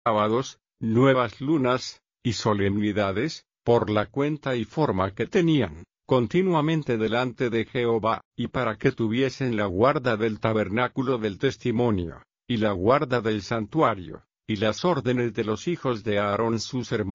sábados, nuevas lunas, y solemnidades, por la cuenta y forma que tenían, continuamente delante de Jehová, y para que tuviesen la guarda del tabernáculo del testimonio, y la guarda del santuario, y las órdenes de los hijos de Aarón sus hermanos,